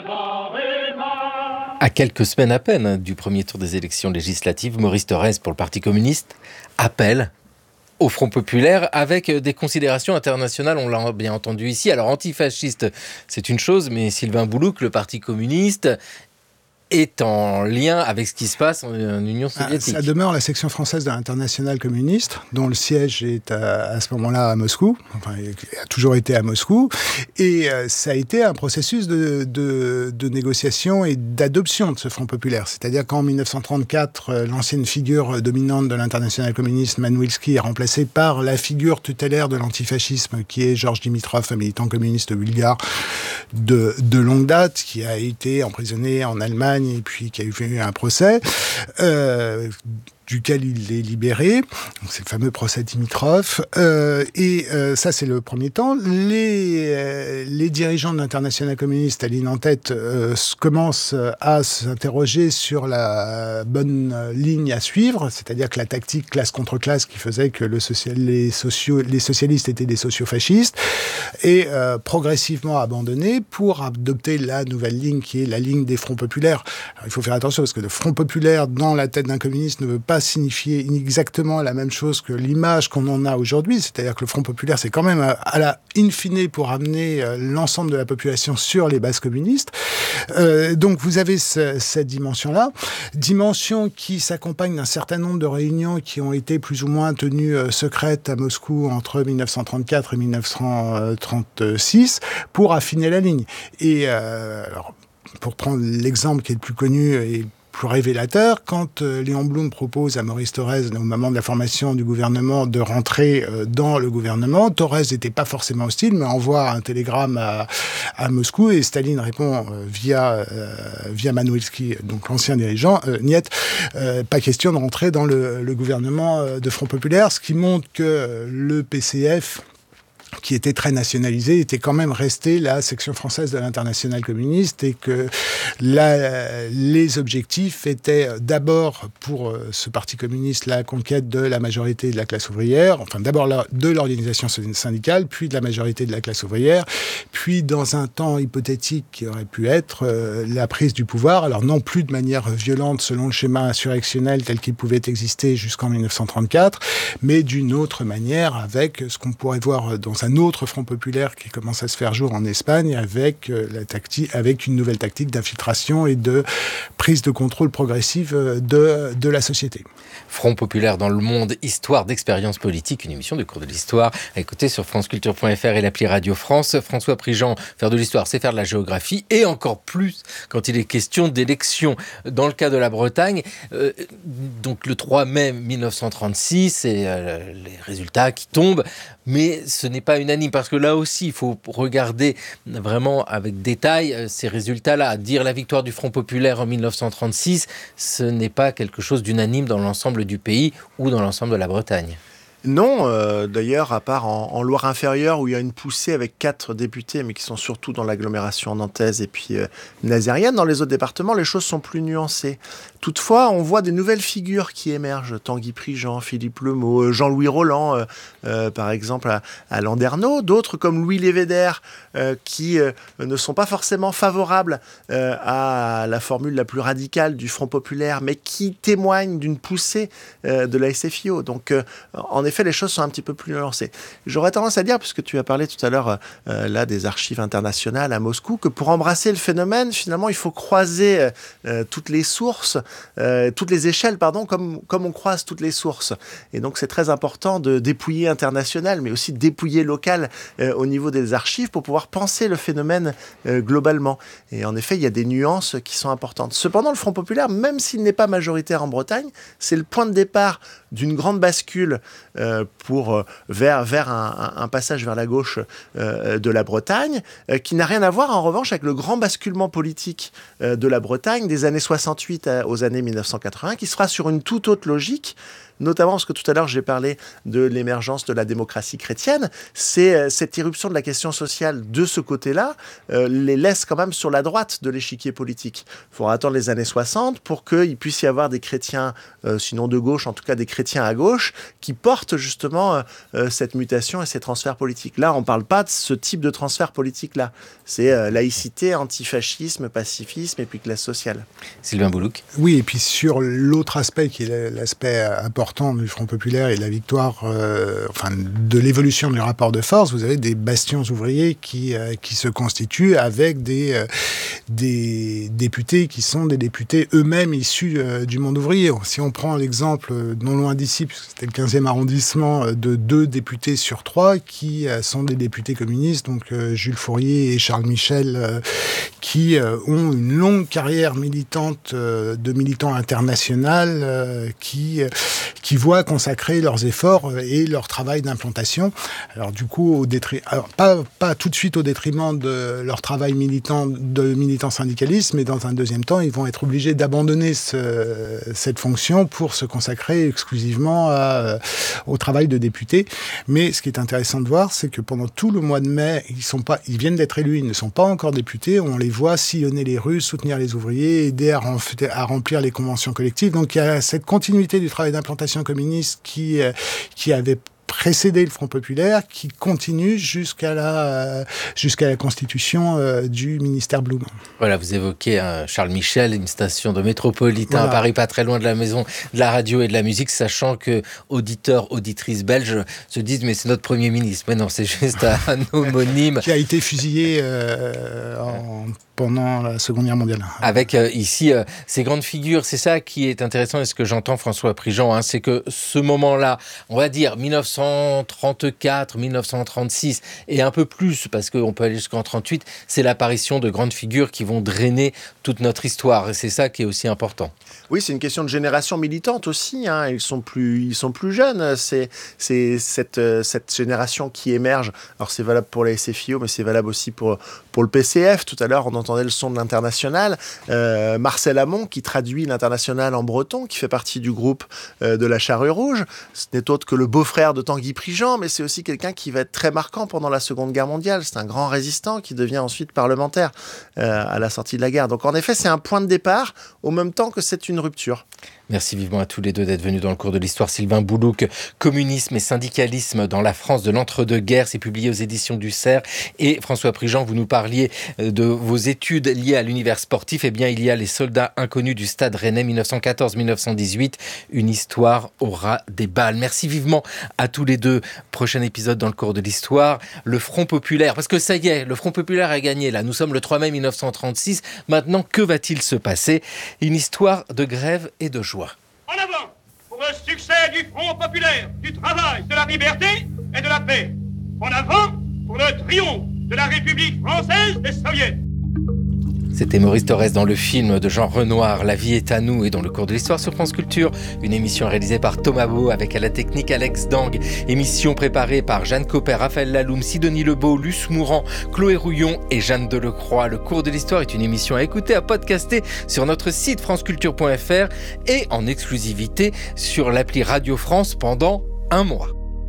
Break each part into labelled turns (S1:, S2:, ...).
S1: À quelques semaines à peine du premier tour des élections législatives, Maurice Thorez, pour le Parti communiste, appelle au Front populaire avec des considérations internationales, on l'a bien entendu ici. Alors antifasciste, c'est une chose, mais Sylvain Boulouk, le Parti communiste, est en lien avec ce qui se passe en Union soviétique.
S2: Ça demeure la section française de l'Internationale communiste, dont le siège est à ce moment-là à Moscou, enfin il a toujours été à Moscou, et ça a été un processus de négociation et d'adoption de ce Front populaire. C'est-à-dire qu'en 1934, l'ancienne figure dominante de l'Internationale communiste, Manouilski, est remplacée par la figure tutélaire de l'antifascisme, qui est Georges Dimitrov, un militant communiste bulgare de longue date, qui a été emprisonné en Allemagne et puis qui a eu un procès, duquel il est libéré. C'est le fameux procès Dimitrov. Ça, c'est le premier temps. Les dirigeants de l'Internationale communiste, Staline en tête, commencent à s'interroger sur la bonne ligne à suivre, c'est-à-dire que la tactique classe contre classe qui faisait que les socialistes étaient des sociofascistes est progressivement abandonnée pour adopter la nouvelle ligne qui est la ligne des fronts populaires. Alors, il faut faire attention parce que le Front populaire dans la tête d'un communiste ne veut pas signifier exactement la même chose que l'image qu'on en a aujourd'hui, c'est-à-dire que le Front populaire, c'est quand même à la in fine pour amener l'ensemble de la population sur les bases communistes. Donc vous avez cette dimension-là, dimension qui s'accompagne d'un certain nombre de réunions qui ont été plus ou moins tenues secrètes à Moscou entre 1934 et 1936 pour affiner la ligne. Et alors, pour prendre l'exemple qui est le plus connu et plus révélateur, quand Léon Blum propose à Maurice Thorez, au moment de la formation du gouvernement, de rentrer dans le gouvernement, Thorez n'était pas forcément hostile, mais envoie un télégramme à Moscou et Staline répond via Manouilski, donc l'ancien dirigeant, niet, pas question de rentrer dans le gouvernement de Front populaire, ce qui montre que le PCF, qui était très nationalisé, était quand même resté la section française de l'Internationale communiste et que les objectifs étaient d'abord pour ce parti communiste la conquête de la majorité de la classe ouvrière, enfin d'abord de l'organisation syndicale, puis de la majorité de la classe ouvrière, puis dans un temps hypothétique qui aurait pu être la prise du pouvoir, alors non plus de manière violente selon le schéma insurrectionnel tel qu'il pouvait exister jusqu'en 1934, mais d'une autre manière avec ce qu'on pourrait voir dans un autre front populaire qui commence à se faire jour en Espagne avec avec une nouvelle tactique d'infiltration et de prise de contrôle progressive de la société.
S1: Front populaire dans le monde, histoire d'expérience politique, une émission de cours de l'histoire à écouter sur franceculture.fr et l'appli Radio France. François Prigent, faire de l'histoire, c'est faire de la géographie et encore plus quand il est question d'élections. Dans le cas de la Bretagne, donc le 3 mai 1936, et les résultats qui tombent, mais ce n'est pas unanime parce que là aussi, il faut regarder vraiment avec détail ces résultats-là. Dire la victoire du Front populaire en 1936, ce n'est pas quelque chose d'unanime dans l'ensemble du pays ou dans l'ensemble de la Bretagne.
S3: Non, d'ailleurs, à part en Loire-Inférieure, où il y a une poussée avec 4 députés, mais qui sont surtout dans l'agglomération nantaise et puis nazérienne, dans les autres départements, les choses sont plus nuancées. Toutefois, on voit des nouvelles figures qui émergent. Tanguy Prigent, Philippe Lemot, Jean-Louis Roland, par exemple, à Landerneau. D'autres, comme Louis Lévéder, qui ne sont pas forcément favorables à la formule la plus radicale du Front populaire, mais qui témoignent d'une poussée de la SFIO. Donc, en effet, les choses sont un petit peu plus nuancées. J'aurais tendance à dire, puisque tu as parlé tout à l'heure là des archives internationales à Moscou, que pour embrasser le phénomène, finalement, il faut croiser toutes les sources, toutes les échelles, comme on croise toutes les sources. Et donc, c'est très important de dépouiller international, mais aussi de dépouiller local au niveau des archives pour pouvoir penser le phénomène globalement. Et en effet, il y a des nuances qui sont importantes. Cependant, le Front populaire, même s'il n'est pas majoritaire en Bretagne, c'est le point de départ d'une grande bascule vers un passage vers la gauche de la Bretagne, qui n'a rien à voir en revanche avec le grand basculement politique de la Bretagne des années 68 aux années 1980, qui sera sur une toute autre logique notamment parce que tout à l'heure j'ai parlé de l'émergence de la démocratie chrétienne, c'est cette irruption de la question sociale de ce côté-là les laisse quand même sur la droite de l'échiquier politique. Il faudra attendre les années 60 pour qu'il puisse y avoir des chrétiens, sinon de gauche, en tout cas des chrétiens à gauche, qui portent justement cette mutation et ces transferts politiques. Là, on ne parle pas de ce type de transfert politique-là. C'est laïcité, antifascisme, pacifisme et puis classe sociale.
S1: Sylvain Boulouc.
S2: Oui, et puis sur l'autre aspect qui est l'aspect important du Front populaire et de la victoire, de l'évolution du rapport de force, vous avez des bastions ouvriers qui se constituent avec des députés qui sont des députés eux-mêmes issus du monde ouvrier. Si on prend l'exemple non loin d'ici, puisque c'était le 15e arrondissement, de 2 députés sur 3 qui sont des députés communistes, donc Jules Fourier et Charles Michel, qui ont une longue carrière militante de militants international, qui voient consacrer leurs efforts et leur travail d'implantation. Alors du coup, pas tout de suite au détriment de leur travail de militants syndicalistes, mais dans un deuxième temps, ils vont être obligés d'abandonner cette fonction pour se consacrer exclusivement au travail de député. Mais ce qui est intéressant de voir, c'est que pendant tout le mois de mai, ils viennent d'être élus, ils ne sont pas encore députés, on les voit sillonner les rues, soutenir les ouvriers, aider à remplir les conventions collectives. Donc il y a cette continuité du travail d'implantation communiste qui avait précédé le Front populaire, qui continue jusqu'à la constitution du ministère Blum.
S1: Voilà, vous évoquez Charles Michel, une station de métropolitain à Paris, pas très loin de la maison de la radio et de la musique, sachant que auditeurs, auditrices belges se disent mais c'est notre Premier ministre. Mais non, c'est juste un homonyme.
S2: Qui a été fusillé pendant la Seconde Guerre mondiale.
S1: Avec ici ces grandes figures, c'est ça qui est intéressant et ce que j'entends François Prigent, c'est que ce moment-là, on va dire 1934, 1936 et un peu plus, parce qu'on peut aller jusqu'en 38, c'est l'apparition de grandes figures qui vont drainer toute notre histoire et c'est ça qui est aussi important.
S3: Oui, c'est une question de génération militante aussi, ils sont plus jeunes, c'est cette génération qui émerge. Alors c'est valable pour la SFIO, mais c'est valable aussi pour le PCF. Tout à l'heure, on entendait le son de l'Internationale. Marcel Amont, qui traduit l'Internationale en breton, qui fait partie du groupe de la Charrue Rouge. Ce n'est autre que le beau-frère de Tanguy Prigent, mais c'est aussi quelqu'un qui va être très marquant pendant la Seconde Guerre mondiale. C'est un grand résistant qui devient ensuite parlementaire à la sortie de la guerre. Donc en effet, c'est un point de départ, au même temps que c'est une rupture.
S1: Merci vivement à tous les deux d'être venus dans le cours de l'histoire. Sylvain Boulouc, Communisme et syndicalisme dans la France de l'entre-deux-guerres, c'est publié aux éditions du Cerf. Et François Prigent, vous nous parliez de vos études liées à l'univers sportif. Eh bien, il y a les soldats inconnus du Stade Rennais 1914-1918. Une histoire aura des balles. Merci vivement à tous les deux. Prochain épisode dans le cours de l'histoire. Le Front populaire, parce que ça y est, le Front populaire a gagné. Là, nous sommes le 3 mai 1936. Maintenant, que va-t-il se passer ? Une histoire de grève et de joie.
S4: En avant pour le succès du Front populaire, du travail, de la liberté et de la paix. En avant pour le triomphe de la République française des Soviets.
S1: C'était Maurice Thorez dans le film de Jean Renoir, La vie est à nous, et dans le cours de l'histoire sur France Culture. Une émission réalisée par Thomas Beau avec à la technique Alex Dang. Émission préparée par Jeanne Copper, Raphaël Laloum, Sidonie Lebeau, Luce Mourant, Chloé Rouillon et Jeanne Delecroix. Le cours de l'histoire est une émission à écouter, à podcaster sur notre site franceculture.fr et en exclusivité sur l'appli Radio France pendant 1 mois.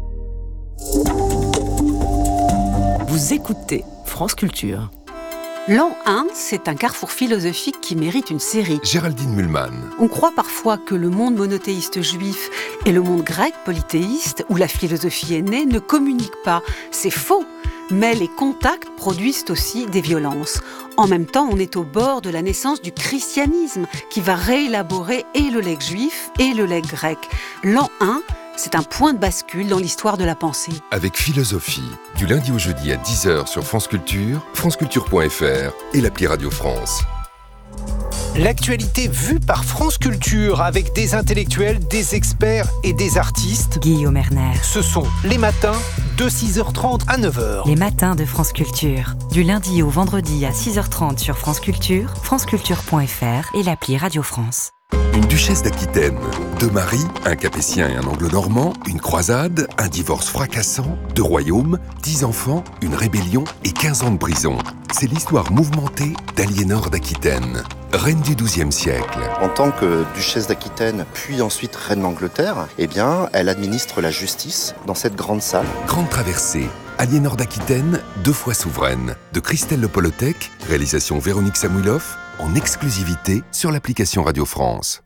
S5: Vous écoutez France Culture.
S6: L'an 1, c'est un carrefour philosophique qui mérite une série.
S7: Géraldine Mühlmann.
S6: On croit parfois que le monde monothéiste juif et le monde grec polythéiste, où la philosophie est née, ne communiquent pas. C'est faux. Mais les contacts produisent aussi des violences. En même temps, on est au bord de la naissance du christianisme, qui va réélaborer et le legs juif et le legs grec. L'an 1, c'est un point de bascule dans l'histoire de la pensée.
S7: Avec Philosophie, du lundi au jeudi à 10h sur France Culture, franceculture.fr et l'appli Radio France.
S8: L'actualité vue par France Culture avec des intellectuels, des experts et des artistes.
S9: Guillaume Erner.
S8: Ce sont les matins de 6h30 à 9h.
S9: Les matins de France Culture. Du lundi au vendredi à 6h30 sur France Culture, franceculture.fr et l'appli Radio France.
S7: Une duchesse d'Aquitaine, 2 maris, un capétien et un anglo-normand, une croisade, un divorce fracassant, 2 royaumes, 10 enfants, une rébellion et 15 ans de prison. C'est l'histoire mouvementée d'Aliénor d'Aquitaine. reine du XIIe siècle.
S10: En tant que duchesse d'Aquitaine, puis ensuite reine d'Angleterre, eh bien, elle administre la justice dans cette grande salle.
S7: Grande traversée, Aliénor d'Aquitaine, 2 fois souveraine, de Christelle Le Polotec, réalisation Véronique Samouilov, en exclusivité sur l'application Radio France.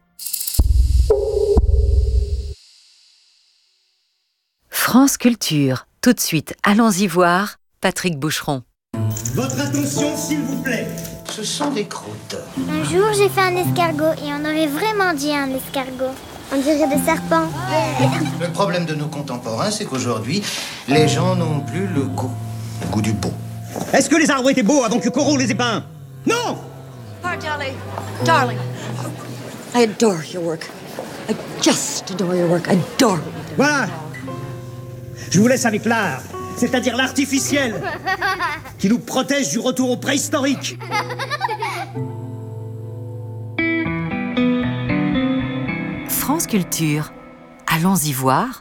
S9: France Culture. Tout de suite, allons-y voir Patrick Boucheron.
S11: Votre attention, s'il vous plaît.
S12: Ce sont des croûtes.
S13: Un jour, j'ai fait un escargot et on aurait vraiment dit un escargot. On dirait des serpents.
S12: Le problème de nos contemporains, c'est qu'aujourd'hui, les gens n'ont plus le goût du beau.
S11: Est-ce que les arbres étaient beaux avant que Corot les ait peints? Non!
S14: Darling, I adore your work. I just adore your work. Adore.
S11: Voilà. Je vous laisse avec l'art, c'est-à-dire l'artificiel, qui nous protège du retour au préhistorique.
S9: France Culture. Allons-y voir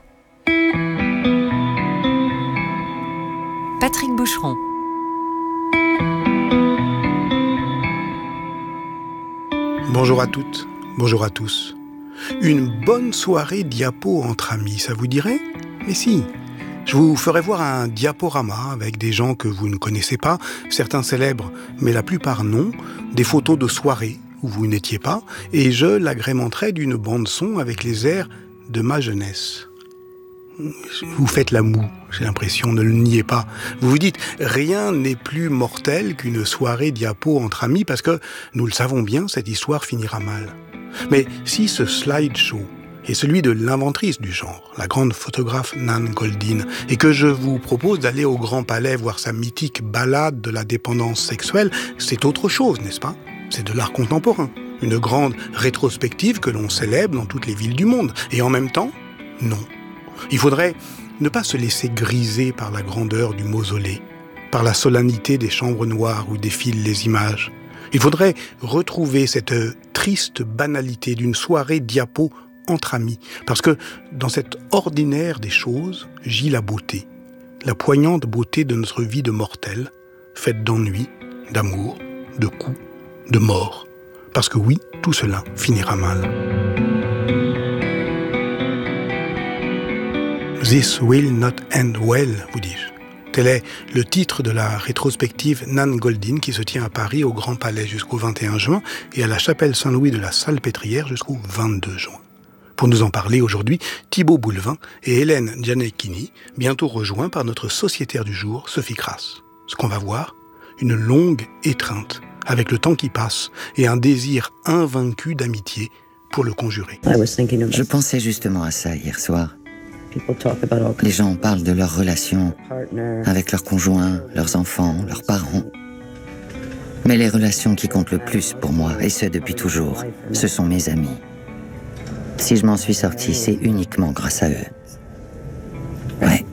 S9: Patrick Boucheron.
S2: Bonjour à toutes, bonjour à tous. Une bonne soirée diapo entre amis, ça vous dirait? Mais si. Je vous ferai voir un diaporama avec des gens que vous ne connaissez pas, certains célèbres, mais la plupart non, des photos de soirées où vous n'étiez pas, et je l'agrémenterai d'une bande-son avec les airs de ma jeunesse. Vous faites la moue, j'ai l'impression, ne le niez pas. Vous vous dites, rien n'est plus mortel qu'une soirée diapo entre amis, parce que, nous le savons bien, cette histoire finira mal. Mais si ce slideshow est celui de l'inventrice du genre, la grande photographe Nan Goldin, et que je vous propose d'aller au Grand Palais voir sa mythique ballade de la dépendance sexuelle, c'est autre chose, n'est-ce pas? C'est de l'art contemporain, une grande rétrospective que l'on célèbre dans toutes les villes du monde. Et en même temps, non. Il faudrait ne pas se laisser griser par la grandeur du mausolée, par la solennité des chambres noires où défilent les images. Il faudrait retrouver cette triste banalité d'une soirée diapo entre amis, parce que dans cet ordinaire des choses gît la beauté, la poignante beauté de notre vie de mortels, faite d'ennui, d'amour, de coups, de mort. Parce que oui, tout cela finira mal. This will not end well, vous dis-je. Tel est le titre de la rétrospective Nan Goldin qui se tient à Paris au Grand Palais jusqu'au 21 juin et à la chapelle Saint-Louis de la Salpêtrière jusqu'au 22 juin. Pour nous en parler aujourd'hui, Thibaut Boulevin et Hélène Gianecchini, bientôt rejoints par notre sociétaire du jour, Sophie Crass. Ce qu'on va voir, une longue étreinte, avec le temps qui passe, et un désir invaincu d'amitié pour le conjurer.
S15: Je pensais justement à ça hier soir. Les gens parlent de leurs relations avec leurs conjoints, leurs enfants, leurs parents. Mais les relations qui comptent le plus pour moi, et ce depuis toujours, ce sont mes amis. Si je m'en suis sorti, c'est uniquement grâce à eux. Ouais.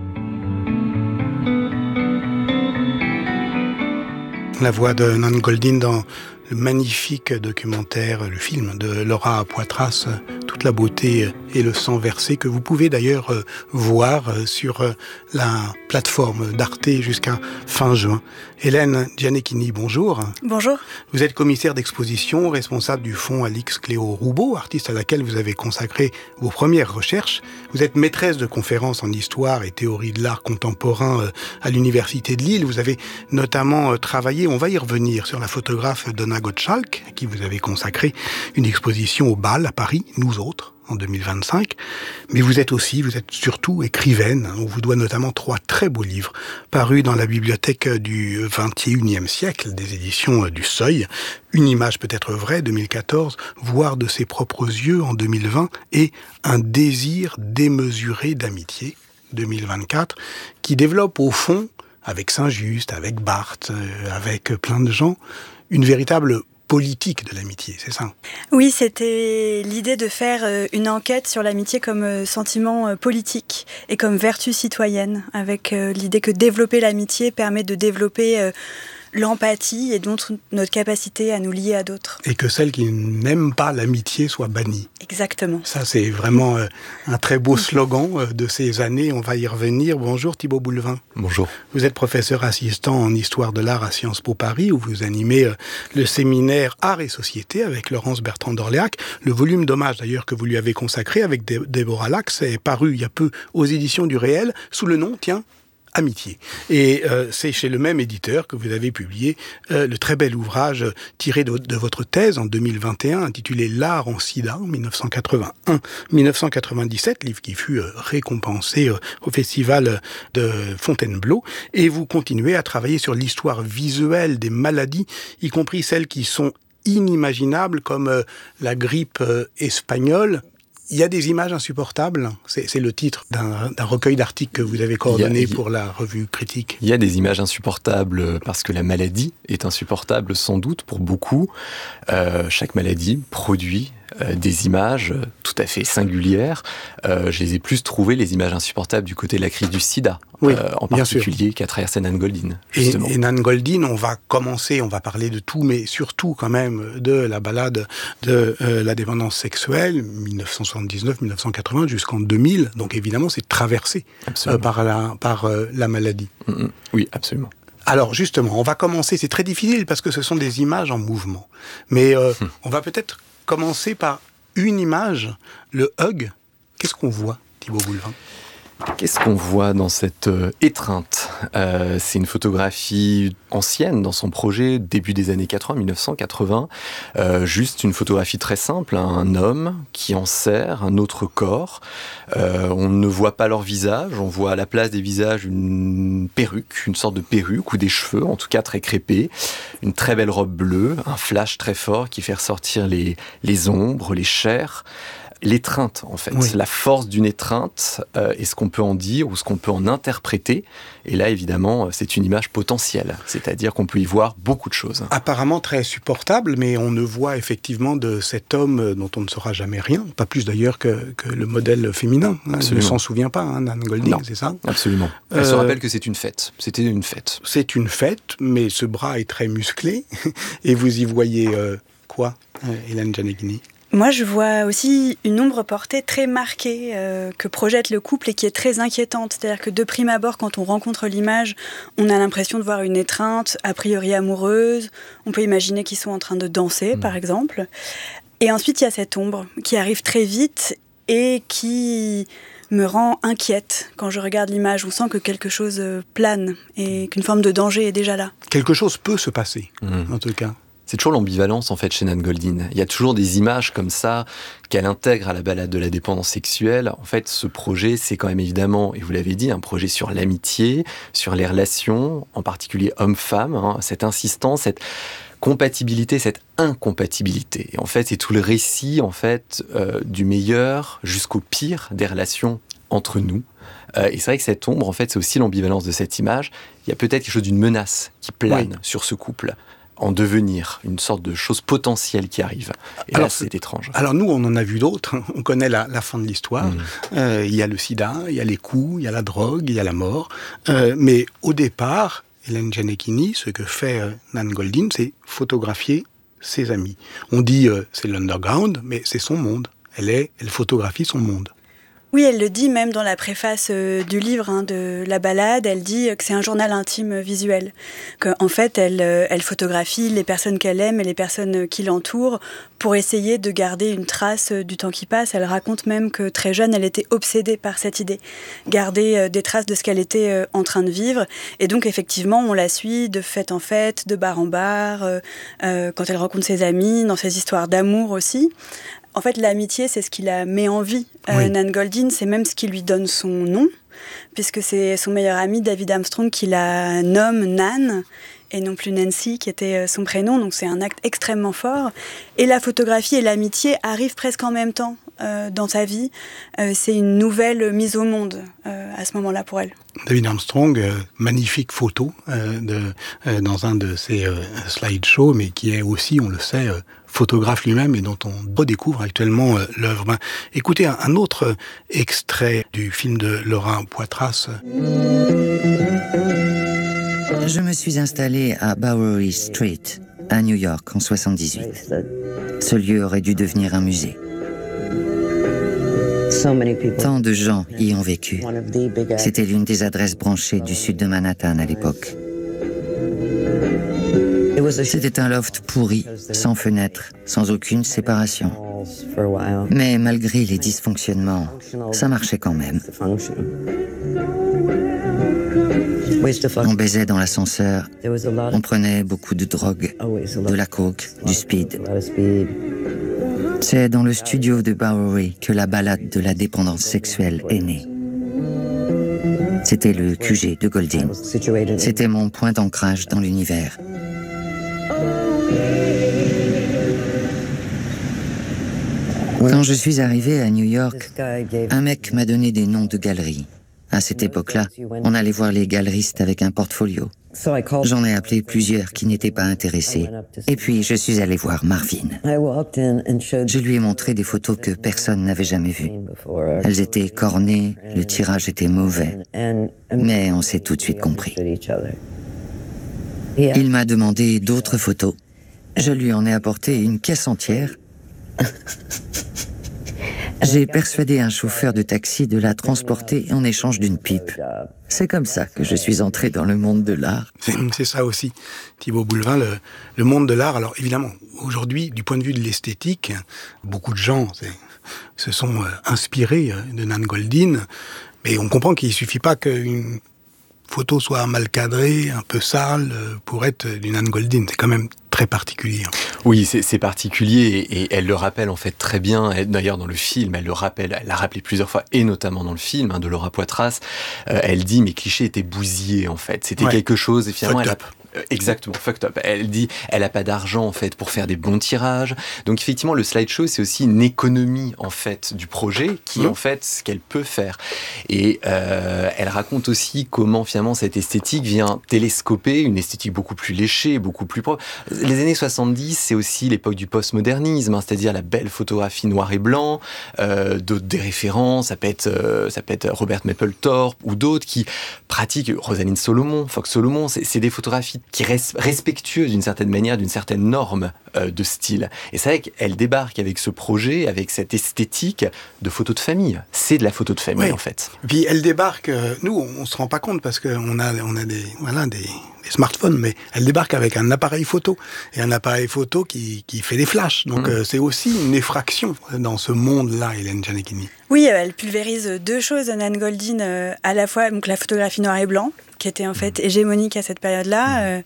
S2: La voix de Nan Goldin dans le magnifique documentaire, le film de Laura Poitras, toute la beauté et le sang versé, que vous pouvez d'ailleurs voir sur la plateforme d'Arte jusqu'à fin juin. Hélène Gianecchini, bonjour.
S16: Bonjour.
S2: Vous êtes commissaire d'exposition, responsable du fonds Alix Cléo Roubaud, artiste à laquelle vous avez consacré vos premières recherches. Vous êtes maîtresse de conférences en histoire et théorie de l'art contemporain à l'Université de Lille. Vous avez notamment travaillé, on va y revenir, sur la photographe Donna Gottschalk, à qui vous avez consacré une exposition au BAL à Paris, Nous autres, en 2025. Mais vous êtes surtout écrivaine. On vous doit notamment 3 très beaux livres parus dans la bibliothèque du XXIe siècle, des éditions du Seuil. Une image peut-être vraie, 2014, Voir de ses propres yeux en 2020, et Un désir démesuré d'amitié, 2024, qui développe au fond, avec Saint-Just, avec Barthes, avec plein de gens, une véritable politique de l'amitié, c'est ça?
S16: Oui, c'était l'idée de faire une enquête sur l'amitié comme sentiment politique et comme vertu citoyenne, avec l'idée que développer l'amitié permet de développer l'empathie et donc notre capacité à nous lier à d'autres.
S2: Et que celles qui n'aiment pas l'amitié soient bannies.
S16: Exactement.
S2: Ça, c'est vraiment un très beau slogan de ces années. On va y revenir. Bonjour Thibaut Boulevin.
S17: Bonjour.
S2: Vous êtes professeur assistant en histoire de l'art à Sciences Po Paris, où vous animez le séminaire Art et Société avec Laurence Bertrand d'Orléac. Le volume d'hommage d'ailleurs que vous lui avez consacré avec Déborah Lacks est paru il y a peu aux éditions du Réel sous le nom, tiens, Amitié. Et c'est chez le même éditeur que vous avez publié le très bel ouvrage tiré de votre thèse en 2021 intitulé L'art en sida, 1981-1997, livre qui fut récompensé au festival de Fontainebleau. Et vous continuez à travailler sur l'histoire visuelle des maladies, y compris celles qui sont inimaginables comme la grippe espagnole. Il y a des images insupportables. C'est le titre d'un recueil d'articles que vous avez coordonné pour la revue Critique.
S17: Il y a des images insupportables parce que la maladie est insupportable sans doute pour beaucoup. Chaque maladie produit des images tout à fait singulières. Je les ai plus trouvées, les images insupportables, du côté de la crise du sida, en particulier, qu'a traversé Nan Goldin.
S2: Et Nan Goldin, on va parler de tout, mais surtout quand même de la balade de la dépendance sexuelle, 1979-1980 jusqu'en 2000. Donc évidemment, c'est traversé par la maladie.
S17: Oui, absolument.
S2: Alors justement, on va commencer, c'est très difficile parce que ce sont des images en mouvement. Mais on va peut-être commencer par une image, le hug. Qu'est-ce qu'on voit, Thibaut Boulevin ?
S17: Qu'est-ce qu'on voit dans cette étreinte ? C'est une photographie ancienne dans son projet, début des années 80, 1980. Juste une photographie très simple, un homme qui enserre un autre corps. On ne voit pas leur visage, on voit à la place des visages une perruque, une sorte de perruque ou des cheveux, en tout cas très crépés. Une très belle robe bleue, un flash très fort qui fait ressortir les ombres, les chairs. L'étreinte, en fait, la force d'une étreinte et ce qu'on peut en dire ou ce qu'on peut en interpréter. Et là, évidemment, c'est une image potentielle, c'est-à-dire qu'on peut y voir beaucoup de choses.
S2: Apparemment très supportable, mais on ne voit effectivement de cet homme dont on ne saura jamais rien, pas plus d'ailleurs que le modèle féminin. Elle ne s'en souvient pas, Nan Goldin, c'est ça ?
S17: Absolument. Elle se rappelle que c'est une fête. C'était une fête.
S2: C'est une fête, mais ce bras est très musclé. Et vous y voyez quoi, Hélène Janeghini ?
S16: Moi, je vois aussi une ombre portée très marquée que projette le couple et qui est très inquiétante. C'est-à-dire que de prime abord, quand on rencontre l'image, on a l'impression de voir une étreinte, a priori amoureuse. On peut imaginer qu'ils sont en train de danser, par exemple. Et ensuite, il y a cette ombre qui arrive très vite et qui me rend inquiète quand je regarde l'image. On sent que quelque chose plane et qu'une forme de danger est déjà là.
S2: Quelque chose peut se passer, en tout cas.
S17: C'est toujours l'ambivalence, en fait, chez Nan Goldin. Il y a toujours des images comme ça qu'elle intègre à la balade de la dépendance sexuelle. En fait, ce projet, c'est quand même évidemment, et vous l'avez dit, un projet sur l'amitié, sur les relations, en particulier homme-femme, cette insistance, cette compatibilité, cette incompatibilité. Et en fait, c'est tout le récit, en fait, du meilleur jusqu'au pire des relations entre nous. Et c'est vrai que cette ombre, en fait, c'est aussi l'ambivalence de cette image. Il y a peut-être quelque chose d'une menace qui plane sur ce couple, en devenir, une sorte de chose potentielle qui arrive. Et alors, là, c'est étrange.
S2: Alors nous, on en a vu d'autres. On connaît la fin de l'histoire. Il y a le sida, il y a les coups, il y a la drogue, il y a la mort. Mais au départ, Hélène Janeghini, ce que fait Nan Goldin, c'est photographier ses amis. On dit c'est l'underground, mais c'est son monde. Elle photographie son monde.
S16: Oui, elle le dit même dans la préface du livre de la balade. Elle dit que c'est un journal intime visuel. Qu'en fait, elle photographie les personnes qu'elle aime et les personnes qui l'entourent pour essayer de garder une trace du temps qui passe. Elle raconte même que très jeune, elle était obsédée par cette idée. Garder des traces de ce qu'elle était en train de vivre. Et donc, effectivement, on la suit de fête en fête, de bar en bar, quand elle rencontre ses amis, dans ses histoires d'amour aussi. En fait, l'amitié, c'est ce qui la met en vie. Nan Goldin, c'est même ce qui lui donne son nom, puisque c'est son meilleur ami, David Armstrong, qui la nomme Nan, et non plus Nancy, qui était son prénom. Donc c'est un acte extrêmement fort. Et la photographie et l'amitié arrivent presque en même temps dans sa vie. C'est une nouvelle mise au monde à ce moment-là pour elle.
S2: David Armstrong, magnifique photo dans un de ses slideshows, mais qui est aussi, on le sait, photographe lui-même et dont on redécouvre actuellement l'œuvre. Écoutez un autre extrait du film de Laura Poitras.
S15: Je me suis installée à Bowery Street, à New York, en 78. Ce lieu aurait dû devenir un musée. Tant de gens y ont vécu. C'était l'une des adresses branchées du sud de Manhattan à l'époque. C'était un loft pourri, sans fenêtre, sans aucune séparation. Mais malgré les dysfonctionnements, ça marchait quand même. On baisait dans l'ascenseur, on prenait beaucoup de drogue, de la coke, du speed. C'est dans le studio de Bowery que la balade de la dépendance sexuelle est née. C'était le QG de Goldin. C'était mon point d'ancrage dans l'univers. Quand je suis arrivé à New York, un mec m'a donné des noms de galeries. À cette époque-là, on allait voir les galeristes avec un portfolio. J'en ai appelé plusieurs qui n'étaient pas intéressés. Et puis, je suis allé voir Marvin. Je lui ai montré des photos que personne n'avait jamais vues. Elles étaient cornées, le tirage était mauvais. Mais on s'est tout de suite compris. Il m'a demandé d'autres photos. Je lui en ai apporté une caisse entière. J'ai persuadé un chauffeur de taxi de la transporter en échange d'une pipe. C'est comme ça que je suis entré dans le monde de l'art.
S2: C'est ça aussi, Thibaut Boulevin, le monde de l'art. Alors évidemment, aujourd'hui, du point de vue de l'esthétique, beaucoup de gens se sont inspirés de Nan Goldin, mais on comprend qu'il ne suffit pas qu'une photo soit mal cadrée, un peu sale, pour être du Nan Goldin. C'est quand même très particulier.
S17: Oui, c'est particulier et elle le rappelle en fait très bien. D'ailleurs, dans le film, elle le rappelle, elle l'a rappelé plusieurs fois et notamment dans le film de Laura Poitras. Elle dit mes clichés étaient bousillés en fait. C'était quelque chose et finalement exactement, fucked up. Elle dit, elle a pas d'argent en fait pour faire des bons tirages. Donc effectivement, le slideshow c'est aussi une économie en fait du projet qui est en fait ce qu'elle peut faire. Et elle raconte aussi comment finalement cette esthétique vient télescoper une esthétique beaucoup plus léchée, beaucoup plus propre. Les années 70, c'est aussi l'époque du postmodernisme, c'est-à-dire la belle photographie noir et blanc, des références. Ça peut être Robert Mapplethorpe ou d'autres qui pratiquent Rosaline Solomon, Fox Solomon. C'est des photographies qui reste respectueuse d'une certaine manière, d'une certaine norme de style. Et c'est vrai qu'elle débarque avec ce projet, avec cette esthétique de photo de famille. C'est de la photo de famille, en fait.
S2: Et puis elle débarque, nous, on se rend pas compte parce qu'on a des smartphones, mais elle débarque avec un appareil photo. Et un appareil photo qui fait des flashs. Donc c'est aussi une effraction dans ce monde-là, Hélène Gianecchini.
S16: Oui, elle pulvérise deux choses, Nan Goldin, à la fois donc la photographie noir et blanc, qui était en fait hégémonique à cette période-là,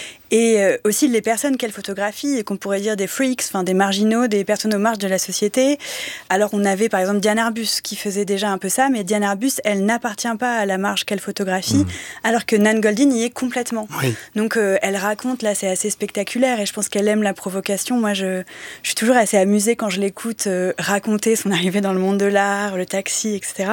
S16: et aussi les personnes qu'elle photographie et qu'on pourrait dire des freaks, enfin des marginaux, des personnes aux marges de la société. Alors on avait par exemple Diane Arbus qui faisait déjà un peu ça, mais Diane Arbus, elle n'appartient pas à la marge qu'elle photographie, alors que Nan Goldin y est complètement. Oui. Donc elle raconte, là c'est assez spectaculaire et je pense qu'elle aime la provocation. Moi je suis toujours assez amusée quand je l'écoute raconter son arrivée dans le monde de l'art, le taxi, etc.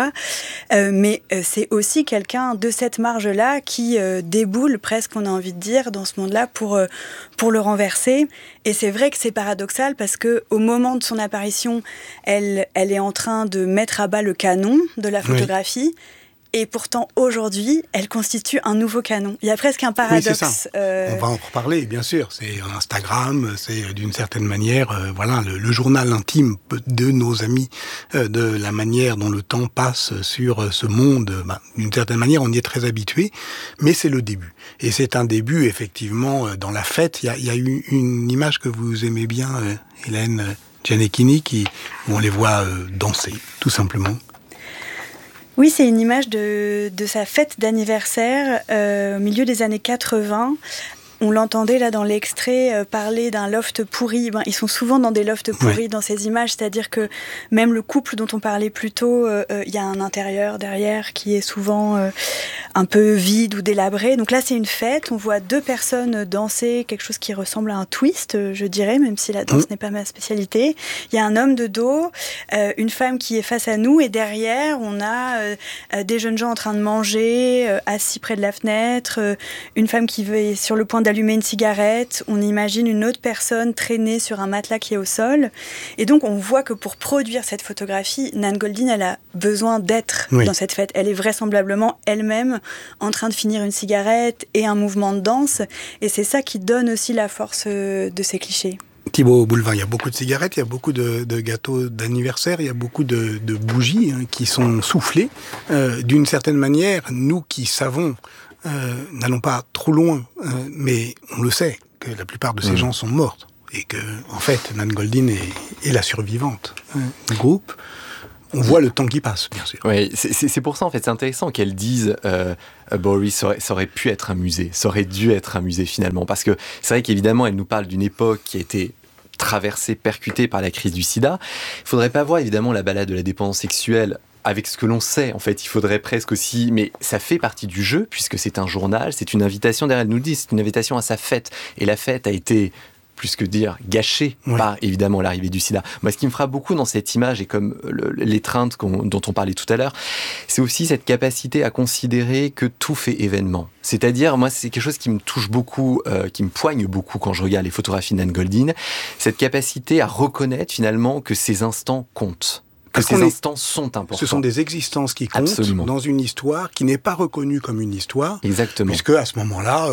S16: Mais c'est aussi quelqu'un de cette marge-là qui déboule presque, on a envie de dire, dans ce monde-là pour le renverser. Et c'est vrai que c'est paradoxal parce que au moment de son apparition, elle est en train de mettre à bas le canon de la photographie. Et pourtant, aujourd'hui, elle constitue un nouveau canon. Il y a presque un paradoxe. Oui, c'est ça.
S2: On va en reparler, bien sûr. C'est Instagram, c'est d'une certaine manière, le journal intime de nos amis, de la manière dont le temps passe sur ce monde. D'une certaine manière, on y est très habitué, mais c'est le début. Et c'est un début, effectivement, dans la fête. Il y a eu une image que vous aimez bien, Hélène Gianecchini, où on les voit danser, tout simplement.
S16: Oui, c'est une image de sa fête d'anniversaire au milieu des années 80. On l'entendait là dans l'extrait parler d'un loft pourri. Ils sont souvent dans des lofts pourris dans ces images, c'est-à-dire que même le couple dont on parlait plus tôt, il y a un intérieur derrière qui est souvent un peu vide ou délabré. Donc là, c'est une fête. On voit deux personnes danser quelque chose qui ressemble à un twist, je dirais, même si la danse n'est pas ma spécialité. Il y a un homme de dos, une femme qui est face à nous, et derrière, on a des jeunes gens en train de manger, assis près de la fenêtre, une femme qui est sur le point d'aller allumer une cigarette, on imagine une autre personne traînée sur un matelas qui est au sol. Et donc, on voit que pour produire cette photographie, Nan Goldin, elle a besoin d'être dans cette fête. Elle est vraisemblablement elle-même en train de finir une cigarette et un mouvement de danse. Et c'est ça qui donne aussi la force de ces clichés.
S2: Thibaut Boulevin, il y a beaucoup de cigarettes, il y a beaucoup de gâteaux d'anniversaire, il y a beaucoup de bougies qui sont soufflées. D'une certaine manière, nous qui savons, n'allons pas trop loin, mais on le sait, que la plupart de ces gens sont morts. Et que, en fait, Nan Goldin est la survivante du groupe. On voit le temps qui passe, bien sûr.
S17: Oui, c'est pour ça, en fait, c'est intéressant qu'elle dise Boris, ça aurait pu être un musée, ça aurait dû être un musée, finalement. Parce que c'est vrai qu'évidemment, elle nous parle d'une époque qui a été traversée, percutée par la crise du sida. Il ne faudrait pas voir, évidemment, la balade de la dépendance sexuelle avec ce que l'on sait. En fait, il faudrait presque aussi... Mais ça fait partie du jeu, puisque c'est un journal, c'est une invitation, derrière elle nous le dit, c'est une invitation à sa fête. Et la fête a été... plus que dire, gâché par évidemment l'arrivée du sida. Moi, ce qui me frappe beaucoup dans cette image, et comme l'étreinte dont on parlait tout à l'heure, c'est aussi cette capacité à considérer que tout fait événement. C'est-à-dire, moi, c'est quelque chose qui me touche beaucoup, qui me poigne beaucoup quand je regarde les photographies de Nan Goldin, cette capacité à reconnaître finalement que ces instants comptent. Que ces instants sont importants.
S2: Ce sont des existences qui comptent dans une histoire qui n'est pas reconnue comme une histoire.
S17: Exactement.
S2: Puisque à ce moment-là,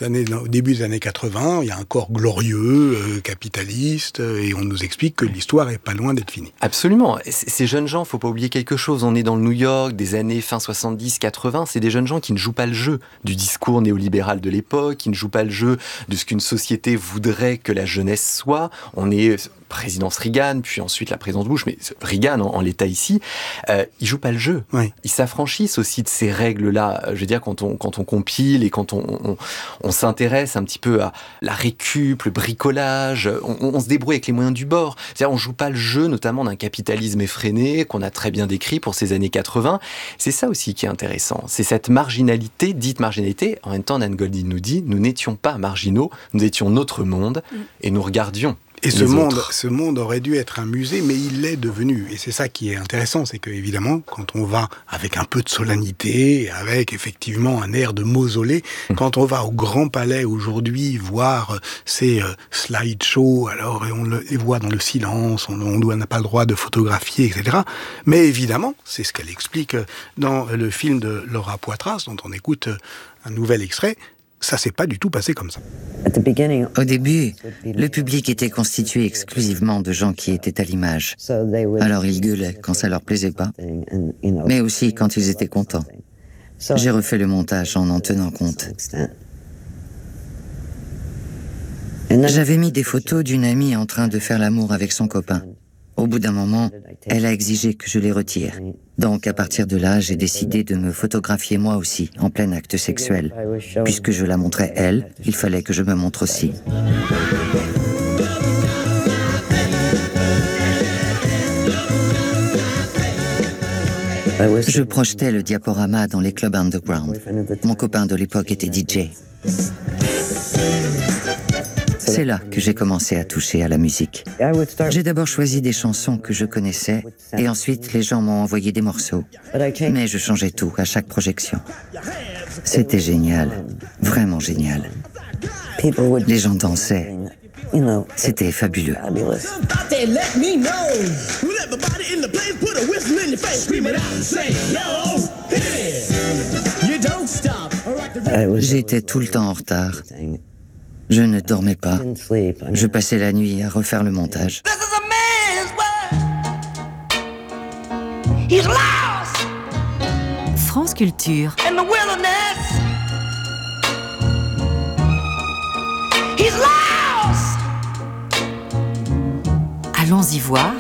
S2: au début des années 80, il y a un corps glorieux, capitaliste, et on nous explique que l'histoire est pas loin d'être finie.
S17: Absolument. Ces jeunes gens, faut pas oublier quelque chose. On est dans le New York des années fin 70, 80. C'est des jeunes gens qui ne jouent pas le jeu du discours néolibéral de l'époque, qui ne jouent pas le jeu de ce qu'une société voudrait que la jeunesse soit. On est présidence Reagan, puis ensuite la présidence Bush, mais Reagan en l'état ici, ils jouent pas le jeu. Ils s'affranchissent aussi de ces règles-là. Je veux dire, quand on compile et quand on s'intéresse un petit peu à la récup, le bricolage, on se débrouille avec les moyens du bord. C'est-à-dire, on joue pas le jeu, notamment d'un capitalisme effréné qu'on a très bien décrit pour ces années 80. C'est ça aussi qui est intéressant. C'est cette marginalité, dite marginalité. En même temps, Nan Goldin nous dit, nous n'étions pas marginaux, nous étions notre monde et nous regardions.
S2: Et ce monde aurait dû être un musée, mais il l'est devenu. Et c'est ça qui est intéressant, c'est que évidemment, quand on va avec un peu de solennité, avec effectivement un air de mausolée, quand on va au Grand Palais aujourd'hui voir ces slideshows, alors on les voit dans le silence, on n'a pas le droit de photographier, etc. Mais évidemment, c'est ce qu'elle explique dans le film de Laura Poitras, dont on écoute un nouvel extrait. Ça s'est pas du tout passé comme ça.
S15: Au début, le public était constitué exclusivement de gens qui étaient à l'image. Alors ils gueulaient quand ça leur plaisait pas, mais aussi quand ils étaient contents. J'ai refait le montage en tenant compte. J'avais mis des photos d'une amie en train de faire l'amour avec son copain. Au bout d'un moment, elle a exigé que je les retire. Donc, à partir de là, j'ai décidé de me photographier moi aussi, en plein acte sexuel. Puisque je la montrais elle, il fallait que je me montre aussi. Je projetais le diaporama dans les clubs underground. Mon copain de l'époque était DJ. C'est là que j'ai commencé à toucher à la musique. J'ai d'abord choisi des chansons que je connaissais, et ensuite les gens m'ont envoyé des morceaux. Mais je changeais tout à chaque projection. C'était génial, vraiment génial. Les gens dansaient. C'était fabuleux. J'étais tout le temps en retard. Je ne dormais pas. Je passais la nuit à refaire le montage.
S9: France Culture. Allons-y voir.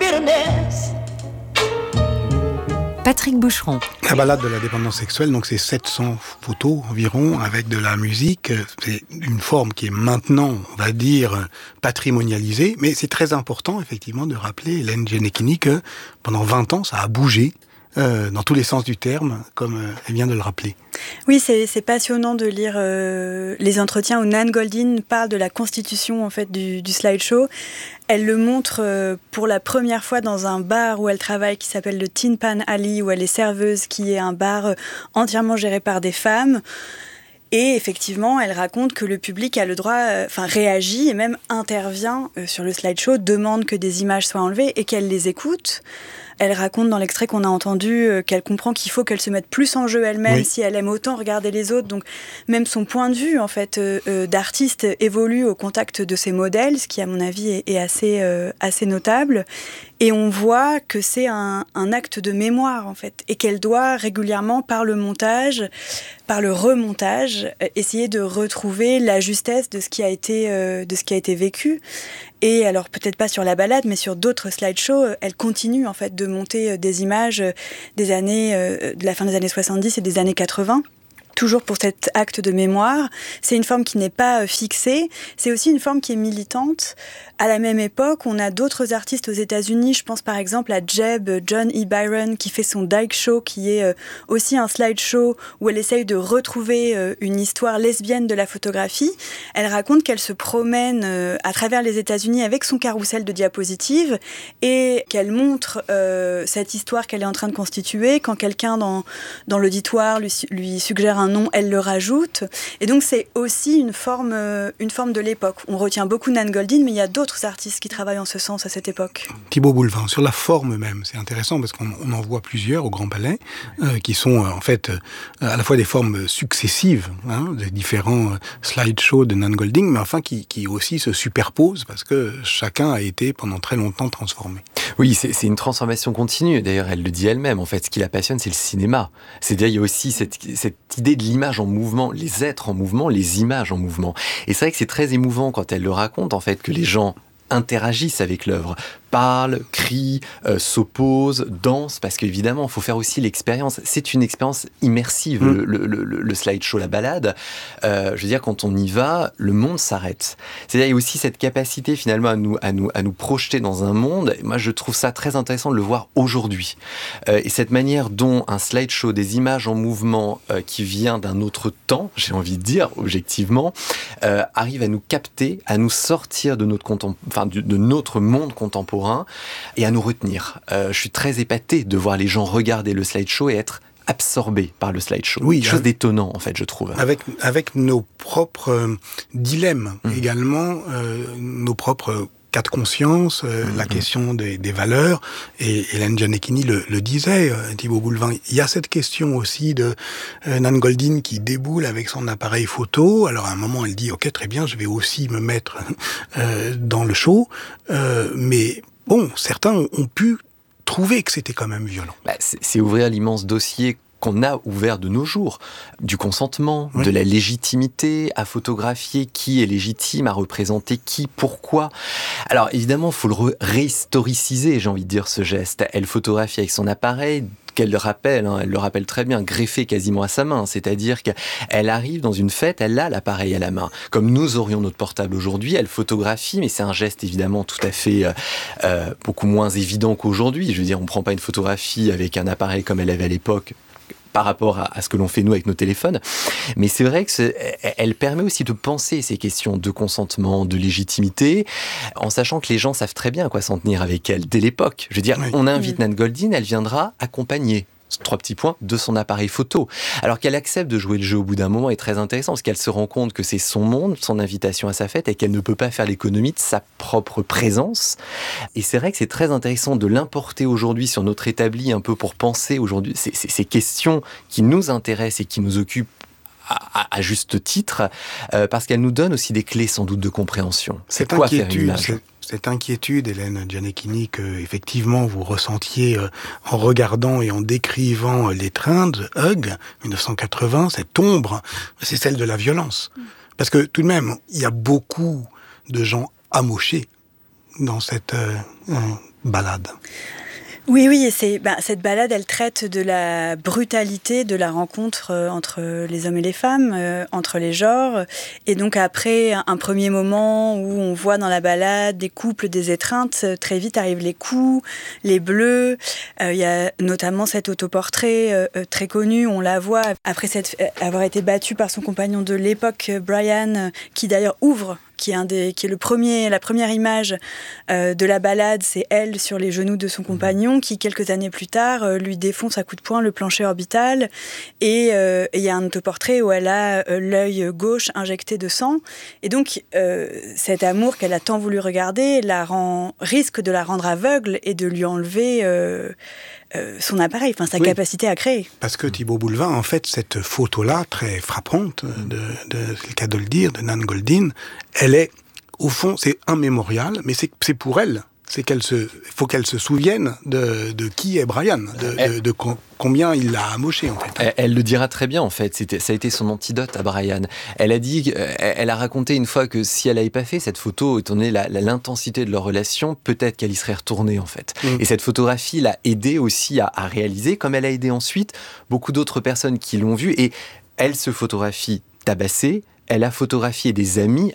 S9: Patrick Boucheron.
S2: La balade de la dépendance sexuelle, donc c'est 700 photos environ avec de la musique. C'est une forme qui est maintenant, on va dire, patrimonialisée, mais c'est très important effectivement de rappeler, Hélène Gianecchini, que pendant 20 ans, ça a bougé dans tous les sens du terme, comme elle vient de le rappeler.
S16: Oui, c'est passionnant de lire les entretiens où Nan Goldin parle de la constitution en fait du slideshow. Elle le montre pour la première fois dans un bar où elle travaille qui s'appelle le Tin Pan Alley, où elle est serveuse, qui est un bar entièrement géré par des femmes. Et effectivement, elle raconte que le public a le droit, réagit et même intervient sur le slideshow, demande que des images soient enlevées et qu'elle les écoute. Elle raconte dans l'extrait qu'on a entendu qu'elle comprend qu'il faut qu'elle se mette plus en jeu elle-même si elle aime autant regarder les autres. Donc même son point de vue en fait d'artiste évolue au contact de ces modèles, ce qui à mon avis est assez notable. Et on voit que c'est un acte de mémoire en fait, et qu'elle doit régulièrement par le montage, par le remontage, essayer de retrouver la justesse de ce qui a été vécu. Et alors peut-être pas sur la balade, mais sur d'autres slideshows, elle continue en fait de monter des images des années de la fin des années 70 et des années 80. Toujours pour cet acte de mémoire. C'est une forme qui n'est pas fixée, c'est aussi une forme qui est militante. À la même époque, on a d'autres artistes aux États-Unis, je pense par exemple à Jeb, John E. Byron, qui fait son Dyke Show, qui est aussi un slideshow où elle essaye de retrouver une histoire lesbienne de la photographie. Elle raconte qu'elle se promène à travers les États-Unis avec son carrousel de diapositives et qu'elle montre cette histoire qu'elle est en train de constituer. Quand quelqu'un dans l'auditoire lui suggère un nom, elle le rajoute. Et donc c'est aussi une forme de l'époque. On retient beaucoup Nan Goldin, mais il y a d'autres artistes qui travaillent en ce sens à cette époque.
S18: Thibaut Boulevin, sur la forme même, c'est intéressant parce qu'on en voit plusieurs au Grand Palais qui sont en fait à la fois des formes successives des différents slideshows de Nan Goldin, mais enfin qui aussi se superposent parce que chacun a été pendant très longtemps transformé.
S17: Oui, c'est une transformation continue. D'ailleurs, elle le dit elle-même. En fait, ce qui la passionne, c'est le cinéma. C'est-à-dire, il y a aussi cette idée de l'image en mouvement, les êtres en mouvement, les images en mouvement. Et c'est vrai que c'est très émouvant quand elle le raconte, en fait, que les gens interagissent avec l'œuvre, parlent, crient, s'opposent, dansent, parce qu'évidemment, il faut faire aussi l'expérience. C'est une expérience immersive, le slideshow, la balade. Je veux dire, quand on y va, le monde s'arrête. C'est-à-dire, il y a aussi cette capacité, finalement, à nous projeter dans un monde. Et moi, je trouve ça très intéressant de le voir aujourd'hui. Et cette manière dont un slideshow, des images en mouvement qui vient d'un autre temps, j'ai envie de dire, objectivement, arrive à nous capter, à nous sortir de notre monde contemporain et à nous retenir. Je suis très épaté de voir les gens regarder le slideshow et être absorbés par le slideshow.
S18: Oui,
S17: chose d'étonnant, en fait, je trouve.
S18: Avec nos propres dilemmes également, nos propres cas de conscience, la question des valeurs, et Hélène Gianecchini le disait, Thibaut Boulevin, il y a cette question aussi de Nan Goldin qui déboule avec son appareil photo. Alors à un moment elle dit ok, très bien, je vais aussi me mettre dans le show, mais bon, certains ont pu trouver que c'était quand même violent.
S17: C'est ouvrir l'immense dossier qu'on a ouvert de nos jours, du consentement, de la légitimité à photographier, qui est légitime, à représenter qui, pourquoi. Alors évidemment, il faut le réhistoriciser, j'ai envie de dire, ce geste. Elle photographie avec son appareil, qu'elle le rappelle, elle le rappelle très bien, greffé quasiment à sa main, c'est-à-dire qu'elle arrive dans une fête, elle a l'appareil à la main. Comme nous aurions notre portable aujourd'hui, elle photographie, mais c'est un geste évidemment tout à fait beaucoup moins évident qu'aujourd'hui. Je veux dire, on ne prend pas une photographie avec un appareil comme elle avait à l'époque, par rapport à ce que l'on fait nous avec nos téléphones. Mais c'est vrai qu'elle permet aussi de penser ces questions de consentement, de légitimité, en sachant que les gens savent très bien à quoi s'en tenir avec elle dès l'époque. Je veux dire, on invite Nan Goldin, elle viendra accompagner 3 petits points de son appareil photo. Alors qu'elle accepte de jouer le jeu au bout d'un moment est très intéressant parce qu'elle se rend compte que c'est son monde, son invitation à sa fête et qu'elle ne peut pas faire l'économie de sa propre présence. Et c'est vrai que c'est très intéressant de l'importer aujourd'hui sur notre établi un peu pour penser aujourd'hui ces questions qui nous intéressent et qui nous occupent à juste titre parce qu'elle nous donne aussi des clés sans doute de compréhension.
S18: Cette inquiétude, Hélène Gianecchini, que effectivement vous ressentiez en regardant et en décrivant les trains de Hug 1980, cette ombre, c'est celle de la violence. Parce que tout de même, il y a beaucoup de gens amochés dans cette balade.
S16: Oui, et cette balade, elle traite de la brutalité de la rencontre entre les hommes et les femmes, entre les genres. Et donc après un premier moment où on voit dans la balade des couples, des étreintes, très vite arrivent les coups, les bleus. Il y a notamment cet autoportrait très connu, on la voit après avoir été battue par son compagnon de l'époque, Brian, qui d'ailleurs ouvre qui est la première image de la balade, c'est elle sur les genoux de son compagnon, qui quelques années plus tard lui défonce à coups de poing le plancher orbital. Et il y a un autoportrait où elle a l'œil gauche injecté de sang. Et donc, cet amour qu'elle a tant voulu regarder risque de la rendre aveugle et de lui enlever son appareil, sa capacité à créer.
S18: Parce que Thibaut Boulevin, en fait, cette photo-là, très frappante, c'est le cas de le dire, de Nan Goldin, elle est, au fond, c'est un mémorial, mais c'est pour elle. C'est faut qu'elle se souvienne de qui est Brian, de combien il l'a amoché, en fait.
S17: Elle le dira très bien, en fait. Ça a été son antidote à Brian. Elle a raconté une fois que si elle n'avait pas fait cette photo, étant donné l'intensité de leur relation, peut-être qu'elle y serait retournée, en fait. Et cette photographie l'a aidée aussi à réaliser, comme elle a aidé ensuite beaucoup d'autres personnes qui l'ont vue. Et elle se photographie tabassée. Elle a photographié des amis